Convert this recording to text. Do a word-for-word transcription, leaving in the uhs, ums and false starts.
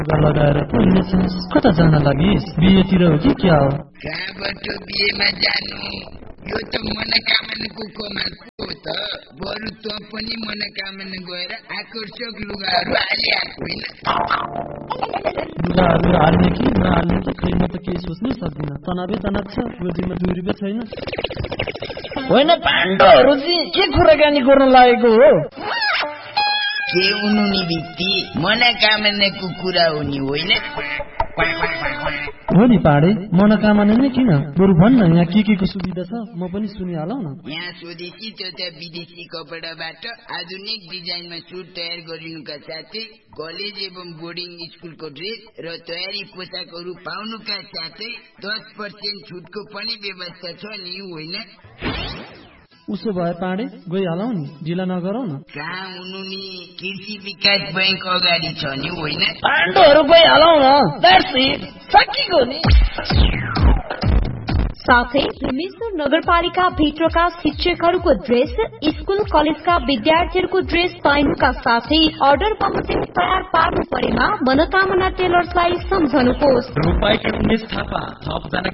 लगाएर पढ्नेछस् कता जान लागिस् बिहेतिर हो कि क्या हो कहाँबाट बिहेमा जानु यो त मनोकामनाको कमाल हो त बरु त पनि मनोकामना गएर आकर्षक लुगाहरू हालिहाल्नु होइन लुगाहरू हाल्ने कि नहाल्ने कि खै म त केही सोच्नै सक्दिनँ तनावै तनाव छ गोजीमा दुई रुपियाँ छैन होइन पाण्डवहरू चाहिँ के कुराकानी गर्न लागेको हो के हुनु नि व्यक्ति मनोकामनाको कुरा हो नि होइन हो नि पाडे मनोकामना नै किन बरु भन्न यहाँ के के को सुविधा छ म पनि सुनिहालौ न यहाँ स्वदेशी तथा विदेशी कपडाबाट आधुनिक डिजाइनमा सुट तयार गरिनुका साथै कलेज एवं बोर्डिङ स्कुलको ड्रेस र तयारी पोसाकहरू पाउनुका साथै दस पर्सेन्ट छुटको पनि व्यवस्था छ नि होइन उसो भए पाडे गइहालौ नि ढिला नगरौ न कहाँ हुनु नि कृषि विकास बैंक अगाडि छ नि होइन पाण्डवहरू गइहालौ न द्याट्स इट सकिगयो नि साथै हिमेश्वर नगरपालिका भित्रका शिक्षकहरूको ड्रेस स्कुल कलेजका विद्यार्थीहरूको ड्रेस पाइनुका साथै अर्डर बमोजिम तयार पार्नु परेमा मनोकामना टेलर्सलाई सम्झनुहोस्।